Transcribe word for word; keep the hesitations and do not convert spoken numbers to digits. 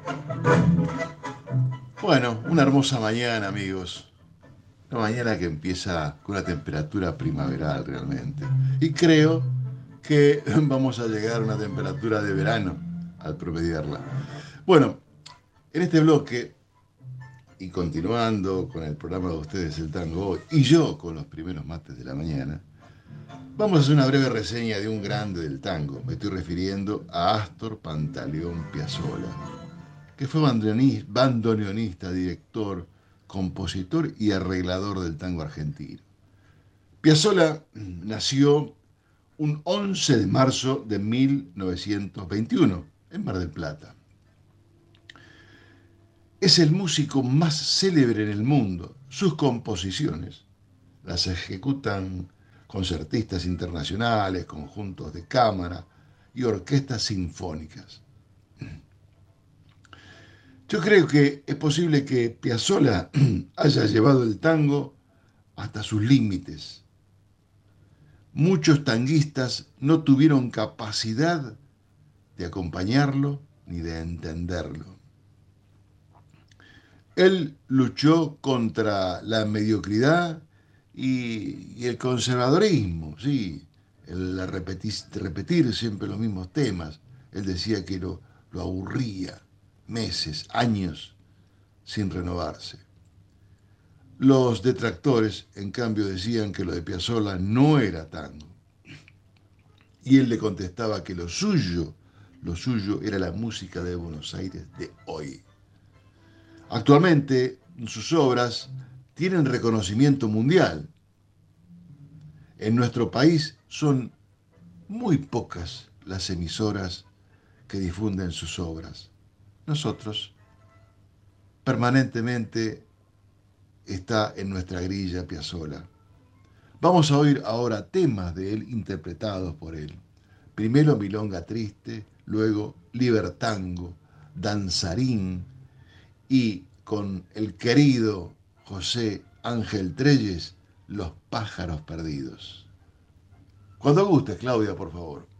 Bueno, una hermosa mañana, amigos. Una mañana que empieza con una temperatura primaveral realmente. Y creo que vamos a llegar a una temperatura de verano al promediarla. Bueno, en este bloque, y continuando con el programa de ustedes, el tango hoy, y yo con los primeros mates de la mañana, vamos a hacer una breve reseña de un grande del tango. Me estoy refiriendo a Astor Pantaleón Piazzolla, que fue bandoneonista, bandoneonista, director, compositor y arreglador del tango argentino. Piazzolla nació un once de marzo de mil novecientos veintiuno en Mar del Plata. Es el músico más célebre en el mundo. Sus composiciones las ejecutan concertistas internacionales, conjuntos de cámara y orquestas sinfónicas. Yo creo que es posible que Piazzolla haya llevado el tango hasta sus límites. Muchos tanguistas no tuvieron capacidad de acompañarlo ni de entenderlo. Él luchó contra la mediocridad y, y el conservadorismo, sí, el repetir, repetir siempre los mismos temas. Él decía que lo, lo aburría meses, años sin renovarse. Los detractores, en cambio, decían que lo de Piazzolla no era tango. Y él le contestaba que lo suyo, lo suyo era la música de Buenos Aires de hoy. Actualmente, sus obras tienen reconocimiento mundial. En nuestro país son muy pocas las emisoras que difunden sus obras. Nosotros, permanentemente, está en nuestra grilla Piazzolla. Vamos a oír ahora temas de él interpretados por él. Primero Milonga Triste, luego Libertango, Danzarín y con el querido José Ángel Trelles, Los pájaros perdidos. Cuando guste, Claudia, por favor.